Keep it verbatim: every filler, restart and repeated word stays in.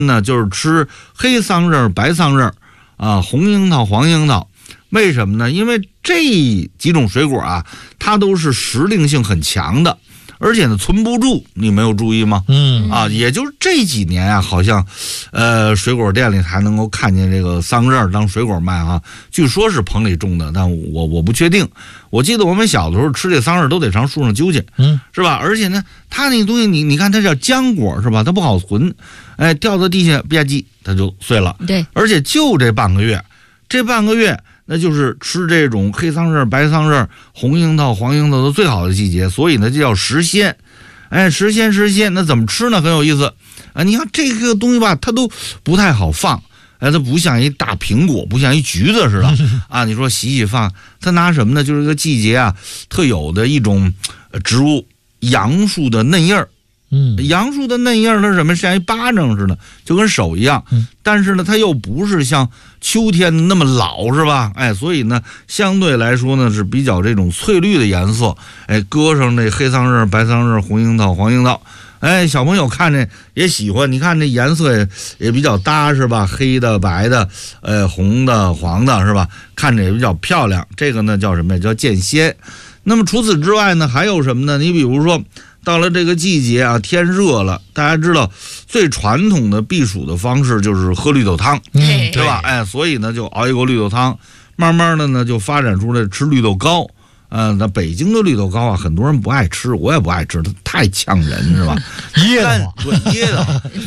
呢就是吃黑桑葚、白桑葚啊、红樱桃、黄樱桃。为什么呢？因为这几种水果啊，它都是时令性很强的，而且呢存不住，你没有注意吗？ 嗯啊，也就是这几年啊，好像，呃，水果店里还能够看见这个桑葚当水果卖啊。据说是棚里种的，但我我不确定。我记得我们小的时候吃这桑葚都得上树上揪去， 嗯， 是吧？而且呢，它那东西你你看它叫浆果是吧？它不好存，哎，掉到地下吧唧它就碎了。 对， 而且就这半个月，这半个月。那就是吃这种黑桑葚、白桑葚、红樱桃、黄樱桃的最好的季节，所以呢，就叫时鲜。哎，时鲜时鲜，那怎么吃呢？很有意思啊！你看这个东西吧，它都不太好放，哎，它不像一大苹果，不像一橘子似的啊。你说洗洗放，它拿什么呢？就是这个季节啊特有的一种植物——杨树的嫩叶儿。 嗯， 杨树的嫩叶儿它是什么？像一巴掌似的，就跟手一样。 嗯， 但是呢，它又不是像秋天的那么老，是吧？哎，所以呢，相对来说呢是比较这种翠绿的颜色。哎，搁上这黑桑葚、白桑葚、红樱桃、黄樱桃，哎，小朋友看着也喜欢。你看这颜色也也比较搭，是吧？黑的、白的，呃，红的、黄的，是吧？看着也比较漂亮。这个呢叫什么呀？叫见鲜。那么除此之外呢，还有什么呢？你比如说。到了这个季节啊，天热了，大家知道最传统的避暑的方式就是喝绿豆汤， 嗯对吧？哎，所以呢就熬一锅绿豆汤，慢慢的呢就发展出来吃绿豆糕。呃，那北京的绿豆糕啊，很多人不爱吃，我也不爱吃，它太呛人，是吧？ 噎得慌， 对，噎得慌。